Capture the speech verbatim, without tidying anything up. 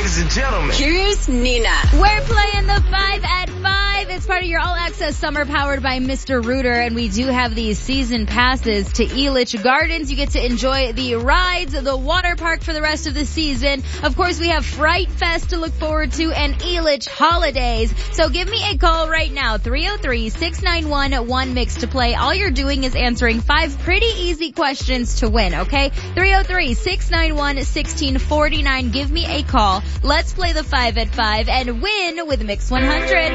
Ladies and gentlemen, here's Nina. We're playing the five at five. It's part of your all-access summer powered by Mister Rooter, and we do have these season passes to Elitch Gardens. You get to enjoy the rides, the water park for the rest of the season. Of course, we have Fright Fest to look forward to and Elitch holidays. So give me a call right now, three oh three, six nine one, one mix to play. All you're doing is answering five pretty easy questions to win, okay? three oh three, six nine one, one six four nine. Give me a call. Let's play the five at five and win with Mix one hundred.